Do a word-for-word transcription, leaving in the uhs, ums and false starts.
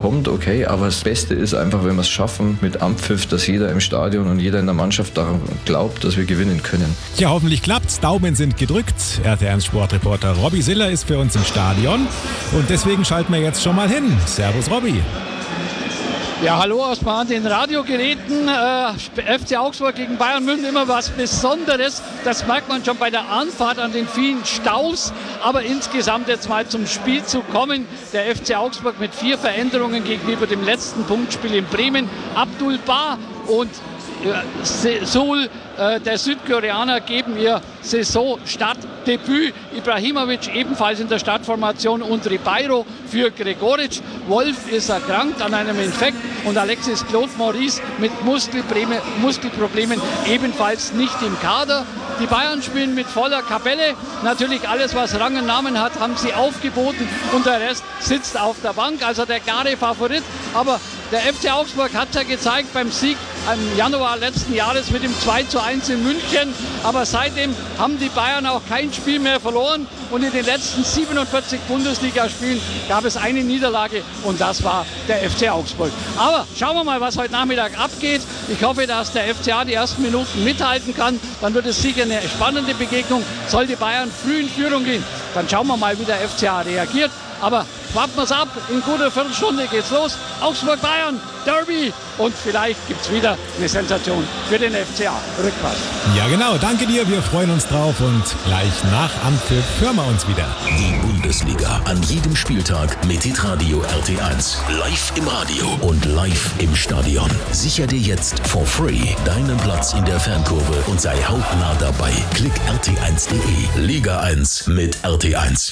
kommt, okay, aber das Beste ist einfach, wenn wir es schaffen mit Anpfiff, dass jeder im Stadion und jeder in der Mannschaft daran glaubt, dass wir gewinnen können. Ja, hoffentlich klappt's. Daumen sind gedrückt. R T eins Sportreporter Robby Siller ist für uns im Stadion und deswegen schalten wir jetzt schon mal hin. Servus Robby. Ja, hallo aus den Radiogeräten. Äh, F C Augsburg gegen Bayern München, immer was Besonderes. Das merkt man schon bei der Anfahrt an den vielen Staus. Aber insgesamt jetzt mal zum Spiel zu kommen. Der F C Augsburg mit vier Veränderungen gegenüber dem letzten Punktspiel in Bremen. Abdul Ba und äh, Seoul, äh, der Südkoreaner, geben ihr Saisonstartdebüt. Ibrahimovic ebenfalls in der Startformation und Ribeiro für Gregoritsch. Wolf ist erkrankt an einem Infekt und Alexis Claude Maurice mit Muskelproblemen ebenfalls nicht im Kader. Die Bayern spielen mit voller Kapelle. Natürlich alles, was Rang und Namen hat, haben sie aufgeboten und der Rest sitzt auf der Bank. Also der klare Favorit. Aber der F C Augsburg hat es ja gezeigt beim Sieg im Januar letzten Jahres mit dem zwei zu eins in München. Aber seitdem haben die Bayern auch kein Spiel mehr verloren. Und in den letzten siebenundvierzig Bundesligaspielen gab es eine Niederlage und das war der F C Augsburg. Aber schauen wir mal, was heute Nachmittag abgeht. Ich hoffe, dass der F C A die ersten Minuten mithalten kann. Dann wird es sicher eine spannende Begegnung. Sollte Bayern früh in Führung gehen, dann schauen wir mal, wie der F C A reagiert. Aber warten wir es ab. In guter Viertelstunde geht's los. Augsburg-Bayern, Derby. Und vielleicht gibt es wieder eine Sensation für den F C A. Rückpass. Ja genau, danke dir. Wir freuen uns drauf. Und gleich nach Anpfiff hören wir uns wieder. Die Bundesliga an jedem Spieltag mit Hitradio R T eins. Live im Radio und live im Stadion. Sicher dir jetzt for free deinen Platz in der Fankurve und sei hautnah dabei. Klick R T eins punkt de. Liga eins mit R T eins.